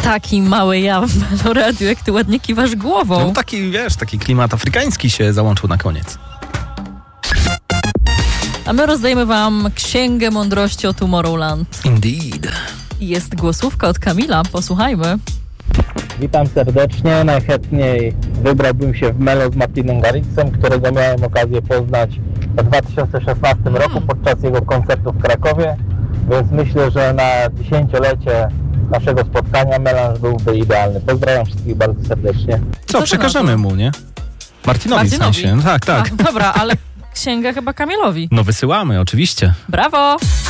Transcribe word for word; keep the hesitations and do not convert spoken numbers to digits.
Taki mały ja w Meloradiu, jak ty ładnie kiwasz głową. No taki, wiesz, taki klimat afrykański się załączył na koniec. A my rozdajemy wam Księgę Mądrości o Tomorrowland. Indeed. Jest głosówka od Kamila, posłuchajmy. Witam serdecznie. Najchętniej wybrałbym się w Melo z Martinem Garrixem, którego miałem okazję poznać w dwa tysiące szesnastym roku podczas jego koncertu w Krakowie, więc myślę, że na dziesięciolecie naszego spotkania melanż byłby idealny. Pozdrawiam wszystkich bardzo serdecznie. Co, Co przekażemy mu, nie? Martinowi, Martinowi. w sensie. No tak, tak. A, dobra, ale księga chyba Kamilowi. No wysyłamy, oczywiście. Brawo!